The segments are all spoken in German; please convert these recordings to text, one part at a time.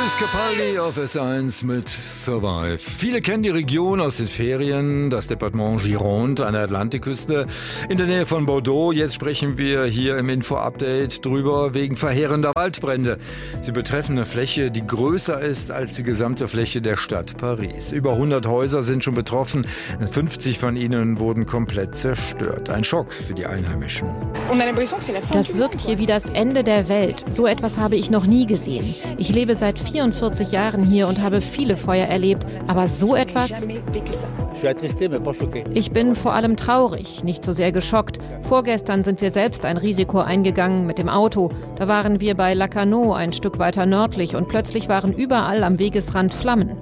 Luis Capaldi auf S1 mit Survive. Viele kennen die Region aus den Ferien, das Departement Gironde an der Atlantikküste in der Nähe von Bordeaux. Jetzt sprechen wir hier im Info-Update drüber wegen verheerender Waldbrände. Sie betreffen eine Fläche, die größer ist als die gesamte Fläche der Stadt Paris. Über 100 Häuser sind schon betroffen, 50 von ihnen wurden komplett zerstört. Ein Schock für die Einheimischen. Das wirkt hier wie das Ende der Welt. So etwas habe ich noch nie gesehen. Ich lebe seit 44 Jahren hier und habe viele Feuer erlebt, aber so etwas? Ich bin vor allem traurig, nicht so sehr geschockt. Vorgestern sind wir selbst ein Risiko eingegangen mit dem Auto. Da waren wir bei Lacanau, ein Stück weiter nördlich, und plötzlich waren überall am Wegesrand Flammen.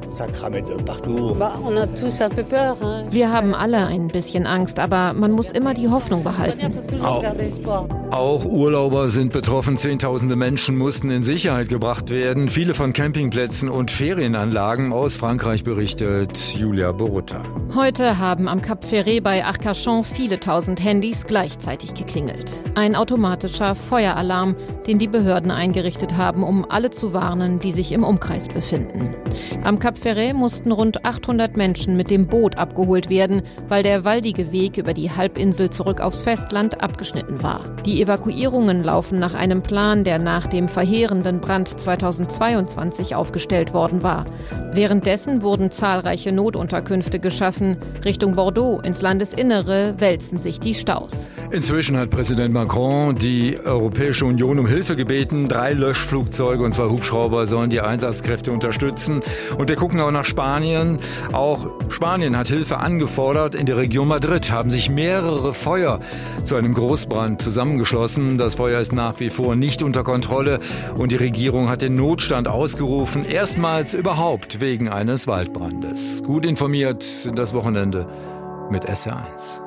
Wir haben alle ein bisschen Angst, aber man muss immer die Hoffnung behalten. Auch Urlauber sind betroffen. Zehntausende Menschen mussten in Sicherheit gebracht werden. Viele von Campingplätzen und Ferienanlagen aus Frankreich, berichtet Julia Borutta. Heute haben am Cap Ferret bei Arcachon viele tausend Handys gleichzeitig geklingelt. Ein automatischer Feueralarm, den die Behörden eingerichtet haben, um alle zu warnen, die sich im Umkreis befinden. Am Cap Ferret mussten rund 800 Menschen mit dem Boot abgeholt werden, weil der waldige Weg über die Halbinsel zurück aufs Festland abgeschnitten war. Die Evakuierungen laufen nach einem Plan, der nach dem verheerenden Brand 2022 aufgestellt worden war. Währenddessen wurden zahlreiche Notunterkünfte geschaffen. Richtung Bordeaux ins Landesinnere wälzen sich die Staus. Inzwischen hat Präsident Macron die Europäische Union um Hilfe gebeten. 3 Löschflugzeuge und 2 Hubschrauber sollen die Einsatzkräfte unterstützen. Und wir gucken auch nach Spanien. Auch Spanien hat Hilfe angefordert. In der Region Madrid haben sich mehrere Feuer zu einem Großbrand zusammengeschlossen. Das Feuer ist nach wie vor nicht unter Kontrolle und die Regierung hat den Notstand ausgerufen. Erstmals überhaupt wegen eines Waldbrandes. Gut informiert das Wochenende mit SR1.